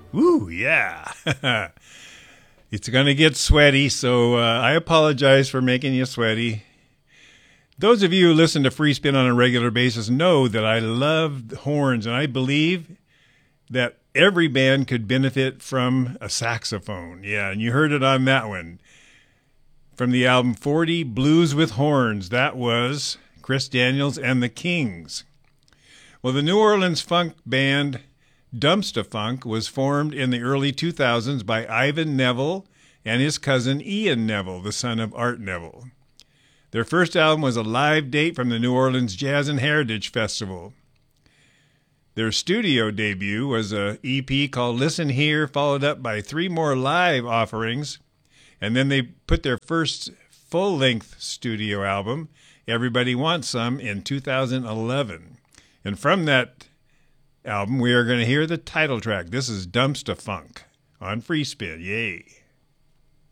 Ooh, yeah. It's going to get sweaty, so I apologize for making you sweaty. Those of you who listen to Free Spin on a regular basis know that I love horns, and I believe that every band could benefit from a saxophone. Yeah, and you heard it on that one. From the album 40 Blues with Horns, that was Chris Daniels and the Kings. Well, the New Orleans funk band Dumpsta Funk was formed in the early 2000s by Ivan Neville and his cousin Ian Neville, the son of Art Neville. Their first album was a live date from the New Orleans Jazz and Heritage Festival. Their studio debut was an EP called Listen Here, followed up by 3 more live offerings, and then they put their first full-length studio album, Everybody Wants Some, in 2011. And from that album, we are going to hear the title track. This is Dumpsta Funk on Free Spin. Yay!